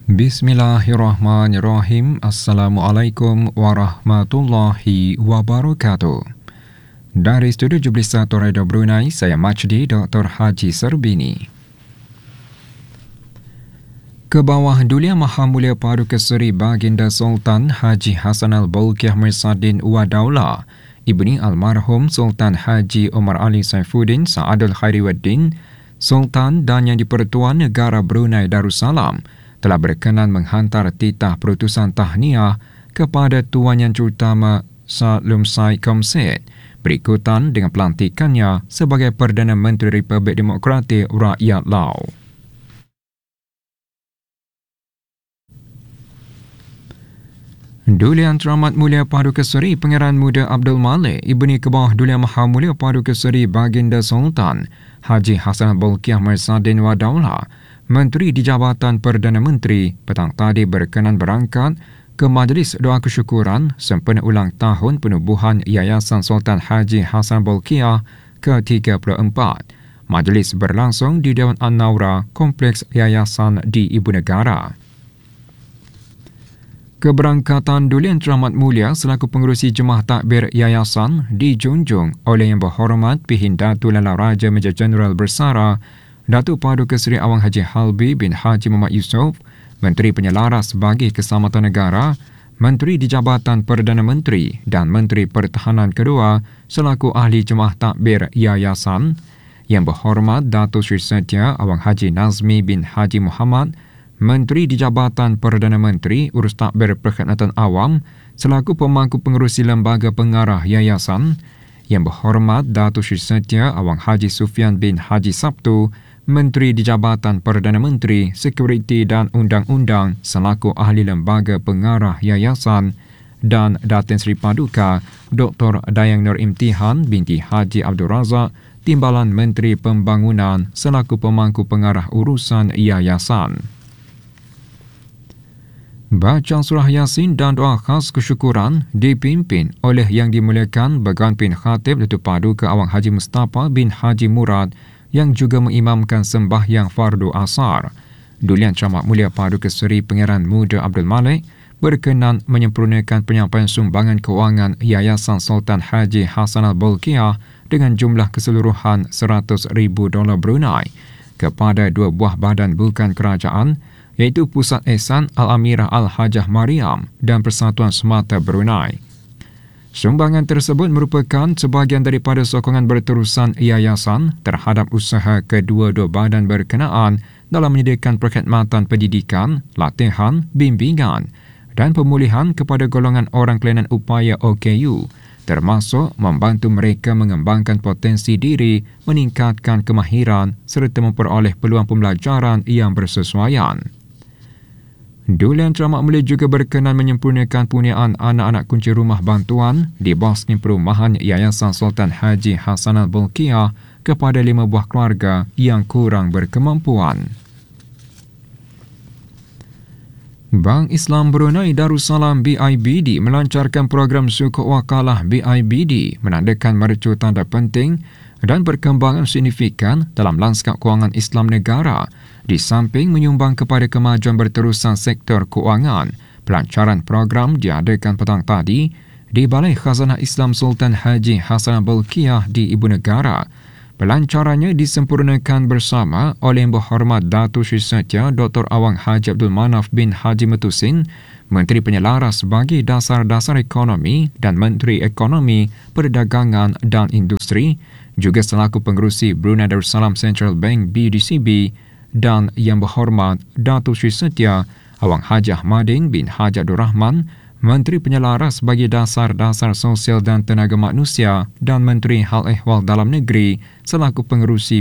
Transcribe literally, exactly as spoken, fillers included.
Bismillahirrahmanirrahim. Assalamualaikum warahmatullahi wabarakatuh. Dari Studio tujuh puluh satu Radio Brunei, saya Majdi Doktor Haji Serbini. Kebawah Duli Yang Maha Mulia Paduka Seri Baginda Sultan Haji Hassan Al-Bolkiah Mirsadin Wadaula, Ibni Almarhum Sultan Haji Omar Ali Saifuddin Sa'adul Khairiwaddin, Sultan dan Yang di-Pertuan Negara Brunei Darussalam, telah berkenan menghantar titah perutusan tahniah kepada Tuan Yang Terutama Salim Said Komset berikutan dengan pelantikannya sebagai Perdana Menteri Republik Demokratik Rakyat Lao. Duli Yang Teramat Mulia Paduka Seri Pangeran Muda Abdul Malik, Ibni Kebawah Duli Yang Maha Mulia Paduka Seri Baginda Sultan Haji Hassan Al-Bolkiah Mirsadin Wadaula, Menteri di Jabatan Perdana Menteri, petang tadi berkenan berangkat ke Majlis Doa Kesyukuran sempena ulang tahun penubuhan Yayasan Sultan Haji Hassan Bolkiah ke tiga puluh empat. Majlis berlangsung di Dewan An-Naura, Kompleks Yayasan di Ibu Negara. Keberangkatan Duli Yang Teramat Mulia selaku pengerusi Jemaah Takbir Yayasan dijunjung oleh Yang Berhormat Pihin Datuk Lala Raja Major Jeneral Bersara Datuk Paduka Seri Awang Haji Halbi bin Haji Muhammad Yusof, Menteri Penyelaras bagi Keselamatan Negara, Menteri di Jabatan Perdana Menteri dan Menteri Pertahanan kedua selaku Ahli Jemaah Takbir Yayasan, Yang Berhormat Datuk Seri Setia Awang Haji Nazmi bin Haji Muhammad, Menteri di Jabatan Perdana Menteri Urus Takbir Perkhidmatan Awam selaku Pemangku Pengerusi Lembaga Pengarah Yayasan, Yang Berhormat Datuk Seri Setia Awang Haji Sufian bin Haji Sabtu, Menteri di Jabatan Perdana Menteri, Sekuriti dan Undang-Undang selaku Ahli Lembaga Pengarah Yayasan, dan Datin Seri Paduka Doktor Dayang Nur Imtihan binti Haji Abdul Razak, Timbalan Menteri Pembangunan selaku Pemangku Pengarah Urusan Yayasan. Baca surah Yasin dan doa khas kesyukuran dipimpin oleh Yang Dimuliakan Bagan bin Khatib Datuk Paduka Awang Haji Mustafa bin Haji Murad, yang juga mengimamkan sembahyang fardu asar. Duli Yang Teramat Mulia Paduka Seri Pangeran Muda Abdul Malik berkenan menyempurnakan penyampaian sumbangan kewangan Yayasan Sultan Haji Hassan Al-Bolkiah dengan jumlah keseluruhan seratus ribu dolar Brunei kepada dua buah badan bukan kerajaan, iaitu Pusat Ehsan Al-Amirah Al-Hajah Mariam dan Persatuan Semata Brunei. Sumbangan tersebut merupakan sebahagian daripada sokongan berterusan yayasan terhadap usaha kedua-dua badan berkenaan dalam menyediakan perkhidmatan pendidikan, latihan, bimbingan dan pemulihan kepada golongan orang kelainan upaya O K U, termasuk membantu mereka mengembangkan potensi diri, meningkatkan kemahiran serta memperoleh peluang pembelajaran yang bersesuaian. Duli Yang Teramat Mulia juga berkenan menyempurnakan puniaan anak-anak kunci rumah bantuan di bawah skim perumahan Yayasan Sultan Haji Hassan Al-Bolkiah kepada lima buah keluarga yang kurang berkemampuan. Bank Islam Brunei Darussalam B I B D melancarkan program sukuk wakalah B I B D menandakan mercu tanda penting dan perkembangan signifikan dalam lanskap kewangan Islam negara, di samping menyumbang kepada kemajuan berterusan sektor kewangan. Pelancaran program diadakan petang tadi di Balai Khazanah Islam Sultan Haji Hassan Al-Bolkiah di Ibu Negara. Pelancarannya disempurnakan bersama oleh Yang Berhormat Datuk Seri Setia Doktor Awang Haji Abdul Manaf bin Haji Metusin, Menteri Penyelaras bagi Dasar-Dasar Ekonomi dan Menteri Ekonomi, Perdagangan dan Industri, juga selaku pengerusi Brunei Darussalam Central Bank B D C B, dan Yang Berhormat Datuk Seri Setia Awang Haji Ahmadin bin Haji Abdul Rahman, Menteri Penyelaras bagi Dasar-Dasar Sosial dan Tenaga Manusia dan Menteri Hal Ehwal Dalam Negeri selaku pengerusi